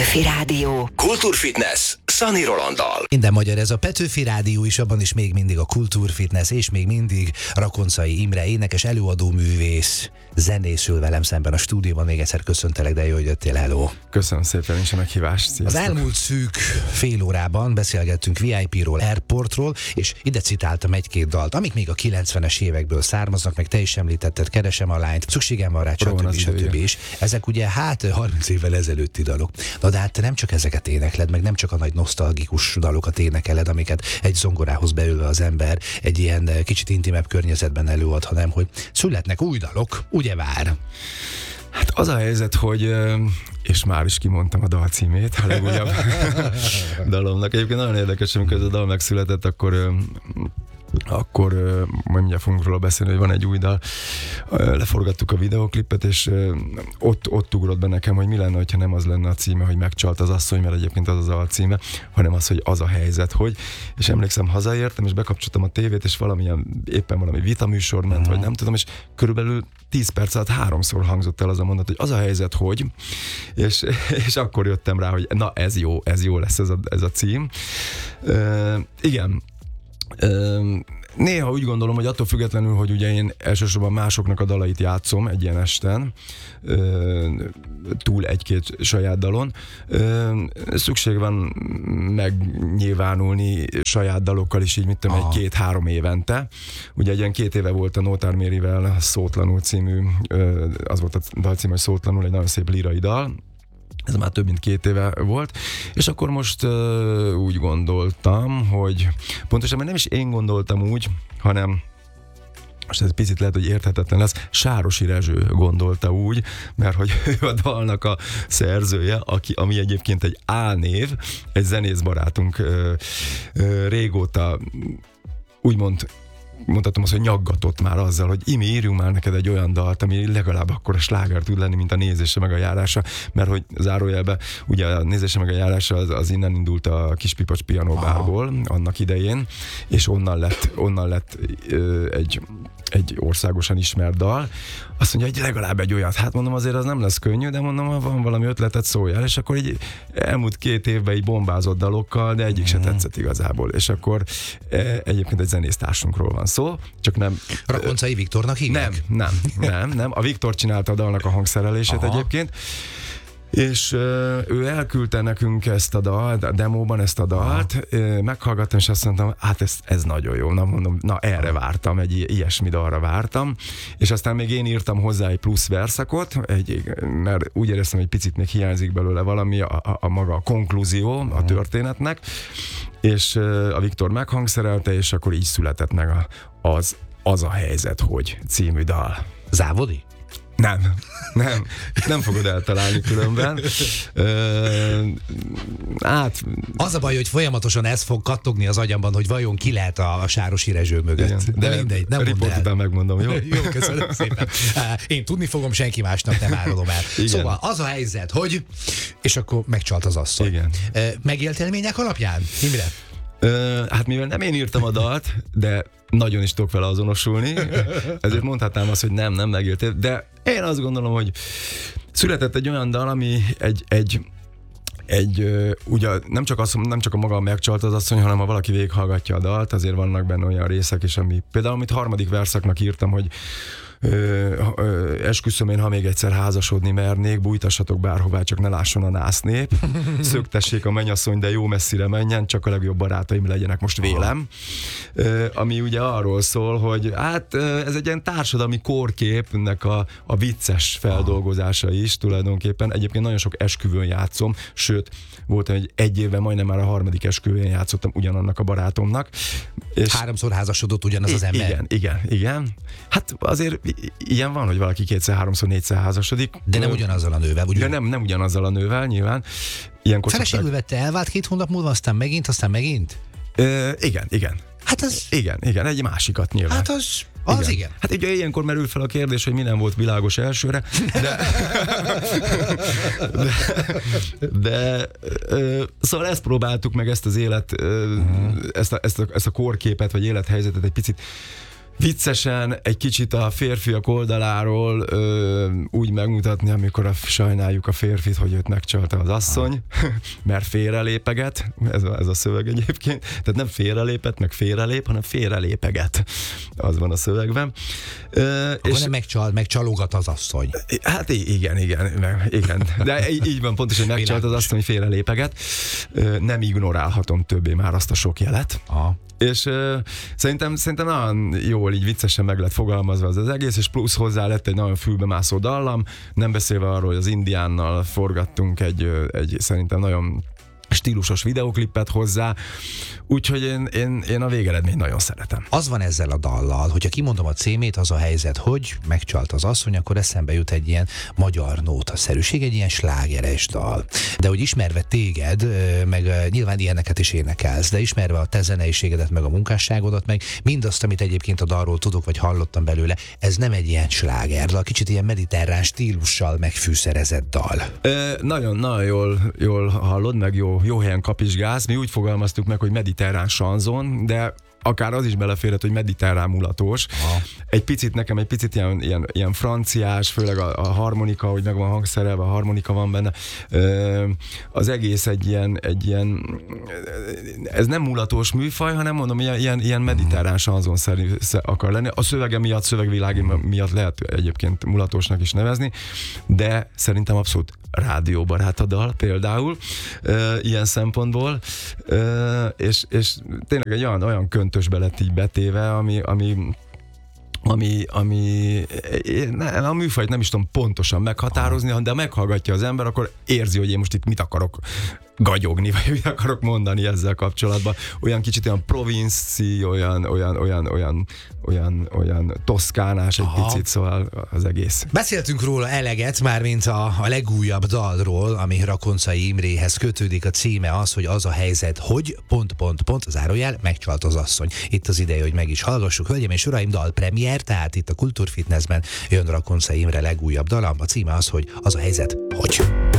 Petőfi Rádió. Kultúrfitness Szani Rolanddal. Minden magyar, ez a Petőfi Rádió is, abban is még mindig a Kultúrfitness, és még mindig Rakoncai Imre, énekes, előadó művész, zenészül velem szemben a stúdióban. Még egyszer köszöntelek, de jó, hogy jöttél, hello. Köszönöm szépen is a meghívást. Sziasztok. Az elmúlt szűk fél órában beszélgettünk VIP-ról, Airportról, és ide citáltam egy-két dalt, amik még a 90-es évekből származnak, meg te is említetted, Keresem a lányt, Szükségem van rá, stb. is. Ezek ugye 30 évvel ezelőtti dalok. Na de hát te nem csak ezeket énekled, meg nem csak a nagy nosztalgikus dalokat énekeled, amiket egy zongorához beülve az ember egy ilyen kicsit intimebb környezetben előad, hanem hogy születnek új dalok, ugye vár? Hát az a helyzet, hogy, és már is kimondtam a dal címét, a legújabb dalomnak. Egyébként nagyon érdekes, amikor ez a dal megszületett, akkor majd mindjárt fogunk róla beszélni, hogy van egy új dal. Leforgattuk a videoklipet, és ott ugrott be nekem, hogy mi lenne, hogyha nem az lenne a címe, hogy Megcsalt az asszony, mert egyébként az a címe, hanem az, hogy az a helyzet, hogy. És emlékszem, hazaértem, és bekapcsoltam a tévét, és éppen valami vitaműsor ment, vagy nem tudom, és körülbelül 10 perc alatt 3-szor hangzott el az a mondat, hogy az a helyzet, hogy, és akkor jöttem rá, hogy na ez jó lesz ez a cím. Igen. Néha úgy gondolom, hogy attól függetlenül, hogy ugye én elsősorban másoknak a dalait játszom egy ilyen esten, túl egy-két saját dalon, szükség van megnyilvánulni saját dalokkal is, így mit tudom, 1-2-3 évente. Ugye egy ilyen 2 éve volt a Nótár Mérivel Szótlanul című, az volt a dalcím, hogy Szótlanul, egy nagyon szép lírai dal. Ez már több mint 2 éve volt, és akkor most úgy gondoltam, hogy pontosan nem is én gondoltam úgy, hanem most ez picit lehet, hogy érthetetlen lesz, Sárosi Rezső gondolta úgy, mert hogy ő a dalnak a szerzője, ami egyébként egy álnév, egy zenész barátunk régóta mondhatom azt, hogy nyaggatott már azzal, hogy Imi, írjunk már neked egy olyan dalt, ami legalább akkor a sláger tud lenni, mint a Nézése meg a járása, mert hogy zárójelben, ugye a Nézése meg a járása az innen indult a Kispipacs pianóbárból annak idején, és onnan lett egy országosan ismert dal. Azt mondja, hogy legalább egy olyat. Hát mondom, azért az nem lesz könnyű, de mondom, ha van valami ötletet, szóljál. És akkor így elmúlt 2 évben így bombázott dalokkal, de egyik se tetszett igazából. És akkor egyébként egy zenésztársunkról van szó, csak nem... Rakoncai Viktornak hívják? Nem. A Viktor csinálta a dalnak a hangszerelését egyébként. És ő elküldte nekünk ezt a dalt, a demóban ezt a dalt, meghallgattam, és azt mondtam, hát ez nagyon jó, erre vártam, egy ilyesmi dalra vártam, és aztán még én írtam hozzá egy plusz verszakot, mert úgy éreztem, hogy picit még hiányzik belőle valami, a maga a konklúzió a történetnek, és a Viktor meghangszerelte, és akkor így született meg az a helyzet, hogy című dal. Závodi? Nem fogod eltalálni különben. Az a baj, hogy folyamatosan ez fog kattogni az agyamban, hogy vajon ki lehet a Sárosi Rezső mögött. Igen, de mindegy, nem mondd el. Után megmondom, jó? Jó, köszönöm szépen. Én tudni fogom, senki másnak nem árulom el. Igen. Szóval az a helyzet, hogy... És akkor megcsalt az asszony. Igen. Megélt élmények alapján? Imre? Hát mivel nem én írtam a dalt, de nagyon is tudok vele azonosulni, ezért mondhatnám azt, hogy nem megéltél, de én azt gondolom, hogy született egy olyan dal, ami ugye nem csak a maga Megcsalt az asszony, hanem ha valaki végighallgatja a dalt, azért vannak benne olyan részek is, ami például, amit 3. verszaknak írtam, hogy esküszöm én, ha még egyszer házasodni mernék, bújtassatok bárhová, csak ne lásson a násznép. Szöktessék a mennyasszony, de jó messzire menjen, csak a legjobb barátaim legyenek most vélem. Ami ugye arról szól, hogy hát ez egy ilyen társadalmi kórképnek a vicces feldolgozása is tulajdonképpen. Egyébként nagyon sok esküvőn játszom, sőt, voltam egy évben majdnem már a 3. esküvőn játszottam ugyanannak a barátomnak. És 3-szor házasodott ugyanaz az ember? Igen. Hát azért ilyen van, hogy valaki 2-3-szor, 4-szer házasodik. De nem ugyanazzal a nővel, ugye? De nem ugyanazzal a nővel, nyilván. Feleségül vette, elvált 2 hónap múlva, aztán megint? Igen. Hát az... Igen, egy másikat nyilván. Hát az igen. Hát ugye ilyenkor merül fel a kérdés, hogy mi nem volt világos elsőre, de szóval ezt próbáltuk meg, ezt az élet, ezt a kórképet, vagy élethelyzetet egy picit viccesen egy kicsit a férfiak oldaláról úgy megmutatni, amikor sajnáljuk a férfit, hogy őt megcsalta az asszony, mert félrelépeget, ez a szöveg egyébként, tehát nem félrelépett, meg félrelép, hanem félrelépeget. Az van a szövegben. Akkor és nem megcsalogat az asszony. Hát igen. De így van, pontosan megcsalt az asszony, félrelépeget. Nem ignorálhatom többé már azt a sok jelet. Aha. És szerintem nagyon jól, így viccesen meg lett fogalmazva az egész, és plusz hozzá lett egy nagyon fülbemászó dallam, nem beszélve arról, hogy az Indiánnal forgattunk egy szerintem nagyon stílusos videóklipet hozzá, úgyhogy én a végeredményt nagyon szeretem. Az van ezzel a dallal, hogyha kimondom a címét, az a helyzet, hogy megcsalt az asszony, akkor eszembe jut egy ilyen magyar nótaszerűség, egy ilyen slágeres dal. De hogy ismerve téged, meg nyilván ilyeneket is énekelsz, de ismerve a te zeneiségedet, meg a munkásságodat, meg mindazt, amit egyébként a dalról tudok, vagy hallottam belőle, ez nem egy ilyen slágerdal, kicsit ilyen mediterrán stílussal megfűszerezett dal. Nagyon jól hallod, meg jó helyen kapizsgálsz. Mi úgy fogalmaztuk meg, hogy mediterrán sanzon, de akár az is beleférhet, hogy mediterrán mulatós. Nekem egy picit ilyen franciás, főleg a harmonika, hogy meg van hangszerelve, a harmonika van benne. Az egész egy ilyen ez nem mulatós műfaj, hanem mondom, ilyen mediterrán sanzon akar lenni. A szövege miatt, szövegvilági miatt lehet egyébként mulatósnak is nevezni, de szerintem abszolút rádióbarát a dal például, ilyen szempontból, és tényleg egy olyan köntösbe lett így betéve, ami a műfajt nem is tudom pontosan meghatározni, de ha meghallgatja az ember, akkor érzi, hogy én most itt mit akarok gagyogni, vagy mit akarok mondani ezzel kapcsolatban. Olyan kicsit olyan provinci, olyan toszkánás egy picit, szóval az egész. Beszéltünk róla eleget, mármint a legújabb dalról, ami Rakoncai Imréhez kötődik, a címe az, hogy az a helyzet, hogy ... zárójel, megcsalt az asszony. Itt az ideje, hogy meg is hallgassuk. Hölgyeim és uraim, dalpremiér, tehát itt a Kultúrfitnessben jön Rakoncai Imre legújabb dala. A címe az, hogy az a helyzet, hogy...